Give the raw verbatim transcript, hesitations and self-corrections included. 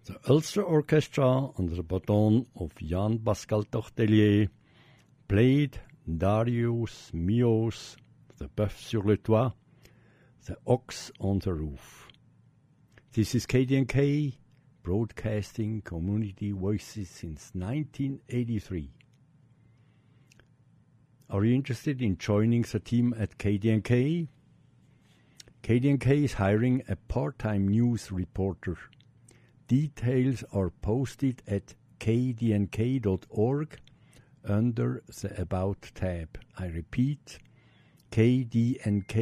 The Ulster Orchestra, under the baton of Jean-Pascal Tortelier, played Darius Milhaud's The Bœuf sur le Toit, The Ox on the Roof. This is K D N K, broadcasting community voices since nineteen eighty-three. Are you interested in joining the team at K D N K? K D N K is hiring a part-time news reporter. Details are posted at k d n k dot org under the About tab. I repeat, K D N K